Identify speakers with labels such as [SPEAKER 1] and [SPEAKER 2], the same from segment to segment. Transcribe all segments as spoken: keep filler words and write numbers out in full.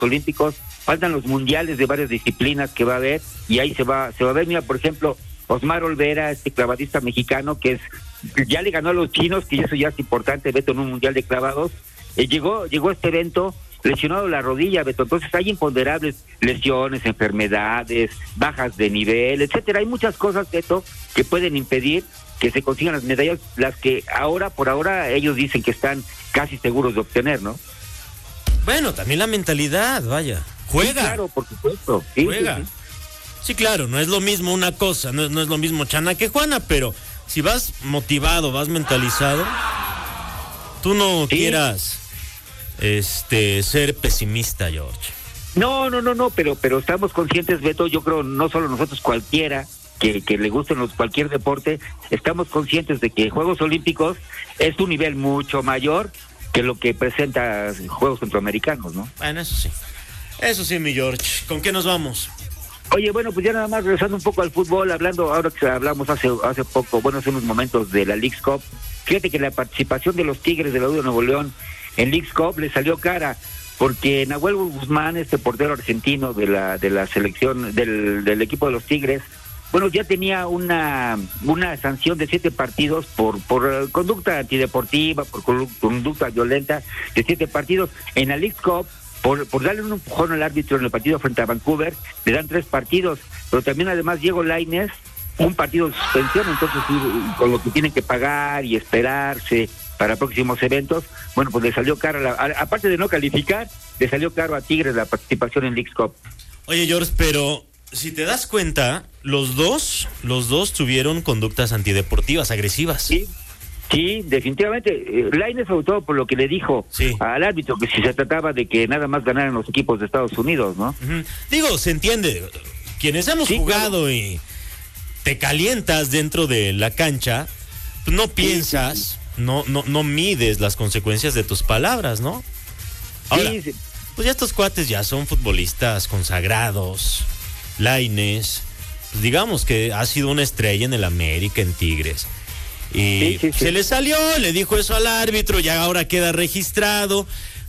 [SPEAKER 1] Olímpicos, faltan los mundiales de varias disciplinas que va a haber, y ahí se va, se va a ver, mira, por ejemplo, Osmar Olvera, este clavadista mexicano, que es, ya le ganó a los chinos, que eso ya es importante, Beto, en un mundial de clavados, eh, llegó, llegó a este evento lesionado la rodilla, Beto, entonces hay imponderables, lesiones, enfermedades, bajas de nivel, etcétera, hay muchas cosas, Beto, que pueden impedir que se consigan las medallas, las que ahora, por ahora, ellos dicen que están casi seguros de obtener, ¿no?
[SPEAKER 2] Bueno, también la mentalidad, vaya, juega.
[SPEAKER 1] Sí, claro, por supuesto. Sí,
[SPEAKER 2] juega.
[SPEAKER 1] Sí, sí.
[SPEAKER 2] sí, claro, no es lo mismo una cosa, no es, no es lo mismo Chana que Juana, pero si vas motivado, vas mentalizado, tú no sí. quieras este ser pesimista, George.
[SPEAKER 1] No, no, no, no, pero pero estamos conscientes, Beto, yo creo, no solo nosotros, cualquiera que, que le gusten los, cualquier deporte, estamos conscientes de que Juegos Olímpicos es un nivel mucho mayor que lo que presenta Juegos Centroamericanos, ¿no?
[SPEAKER 2] Bueno, eso sí. Eso sí, mi George. ¿Con qué nos vamos?
[SPEAKER 1] Oye, bueno, pues ya nada más regresando un poco al fútbol, hablando, ahora que hablamos hace hace poco, bueno, hace unos momentos de la Leagues Cup, fíjate que la participación de los Tigres de la U de Nuevo León en Leagues Cup le salió cara, porque Nahuel Guzmán, este portero argentino de la de la selección del, del equipo de los Tigres, bueno, ya tenía una una sanción de siete partidos por por conducta antideportiva, por conducta violenta de siete partidos. En la Leagues Cup, por por darle un empujón al árbitro en el partido frente a Vancouver, le dan tres partidos, pero también además Diego Lainez, un partido de suspensión, entonces con lo que tienen que pagar y esperarse para próximos eventos, bueno, pues le salió caro, la, a, aparte de no calificar, le salió caro a Tigres la participación en Leagues Cup.
[SPEAKER 2] Oye, George, pero si te das cuenta, los dos, los dos tuvieron conductas antideportivas, agresivas.
[SPEAKER 1] Sí, sí, definitivamente. Lainez, sobre todo por lo que le dijo sí. al árbitro, que si se trataba de que nada más ganaran los equipos de Estados Unidos, ¿no?
[SPEAKER 2] Uh-huh. Digo, se entiende. Quienes hemos sí, jugado claro. y te calientas dentro de la cancha, pues no piensas, sí, sí. no, no, no mides las consecuencias de tus palabras, ¿no? Ahora, sí, sí. pues ya estos cuates ya son futbolistas consagrados. Lainez, pues digamos que ha sido una estrella en el América, en Tigres. Y sí, sí, sí. se le salió, le dijo eso al árbitro, ya ahora queda registrado.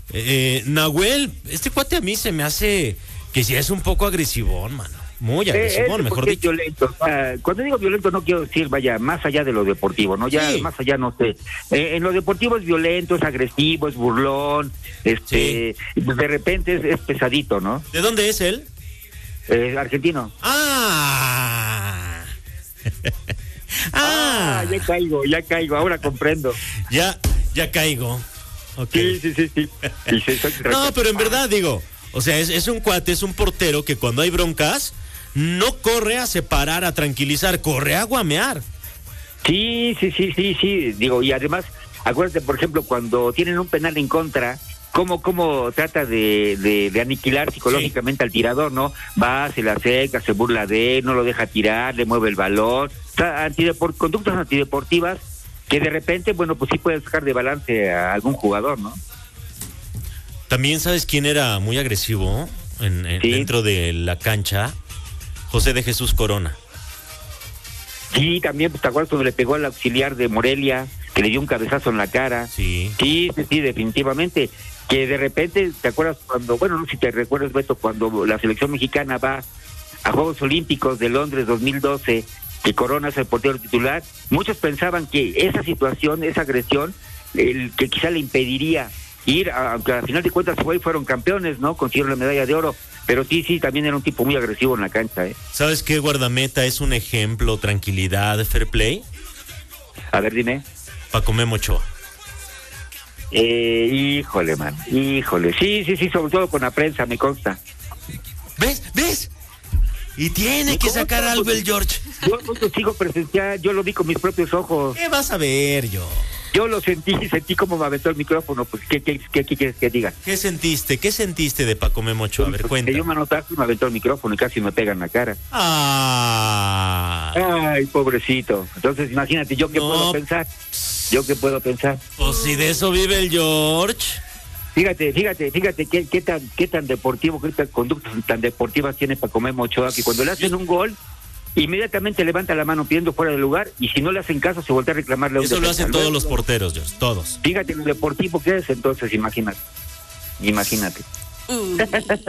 [SPEAKER 2] Eh, Nahuel, este cuate a mí se me hace que sí es un poco agresivón, mano. Muy agresivón, eh, mejor dicho.
[SPEAKER 1] Violento. Ah, cuando digo violento no quiero decir, vaya, más allá de lo deportivo, ¿no? Ya sí. más allá no sé. Eh, en lo deportivo es violento, es agresivo, es burlón, este, sí. de repente es, es pesadito, ¿no?
[SPEAKER 2] ¿De dónde es él?
[SPEAKER 1] Eh, argentino.
[SPEAKER 2] Ah.
[SPEAKER 1] ah, ah, ya caigo, ya caigo, ahora comprendo.
[SPEAKER 2] Ya, ya caigo. Okay.
[SPEAKER 1] Sí, sí, sí, sí. sí, sí
[SPEAKER 2] no, pero en verdad digo, o sea, es, es un cuate, es un portero que cuando hay broncas no corre a separar, a tranquilizar, corre a guamear.
[SPEAKER 1] Sí, sí, sí, sí, sí. Digo, y además, acuérdate, por ejemplo, cuando tienen un penal en contra, cómo cómo trata de, de, de aniquilar psicológicamente sí. al tirador, ¿no? Va, se la seca, se burla de él, no lo deja tirar, le mueve el balón. O sea, antideport, conductas antideportivas que de repente, bueno, pues sí puede sacar de balance a algún jugador, ¿no?
[SPEAKER 2] También, ¿sabes quién era muy agresivo en, en, ¿sí? dentro de la cancha? José de Jesús Corona.
[SPEAKER 1] Sí, también, pues te acuerdas cuando le pegó al auxiliar de Morelia, que le dio un cabezazo en la cara.
[SPEAKER 2] Sí.
[SPEAKER 1] Sí, sí, sí, definitivamente. Que de repente, ¿te acuerdas cuando, bueno, no sé si te recuerdas, Beto, cuando la selección mexicana va a Juegos Olímpicos de Londres dos mil doce, que Corona es el portero titular? Muchos pensaban que esa situación, esa agresión, el, que quizá le impediría ir, aunque al final de cuentas fue y fueron campeones, ¿no? Consiguieron la medalla de oro. Pero sí, sí, también era un tipo muy agresivo en la cancha, ¿eh?
[SPEAKER 2] ¿Sabes qué guardameta es un ejemplo, tranquilidad, fair play?
[SPEAKER 1] A ver, dime.
[SPEAKER 2] Paco Memo Ochoa.
[SPEAKER 1] Eh, híjole, man, híjole. Sí, sí, sí, sobre todo con la prensa, me consta.
[SPEAKER 2] ¿Ves? ¿Ves? Y tiene que sacar algo el George.
[SPEAKER 1] Yo no lo sigo presencial, yo lo vi con mis propios ojos.
[SPEAKER 2] ¿Qué vas a ver, yo?
[SPEAKER 1] Yo lo sentí, sentí como me aventó el micrófono, pues, ¿qué, qué, qué, qué quieres que diga?
[SPEAKER 2] ¿Qué sentiste? ¿Qué sentiste de Paco Memo Ochoa? A ver,
[SPEAKER 1] pues,
[SPEAKER 2] cuenta.
[SPEAKER 1] Que yo me anotaste y me aventó el micrófono y casi me pega en la cara.
[SPEAKER 2] Ah.
[SPEAKER 1] Ay, pobrecito. Entonces, imagínate, ¿yo qué no. puedo pensar? ¿Yo qué puedo pensar?
[SPEAKER 2] Pues si de eso vive el George.
[SPEAKER 1] Fíjate, fíjate, fíjate qué, qué tan qué tan deportivo, qué tan conductas tan deportivas tiene Paco Memo Ochoa, que cuando le hacen un gol, inmediatamente levanta la mano pidiendo fuera del lugar, y si no le hacen caso se voltea a reclamarle a un
[SPEAKER 2] Eso lo hacen todos los porteros, George, todos.
[SPEAKER 1] Fíjate lo deportivo que es, entonces imagínate. Imagínate. Uh.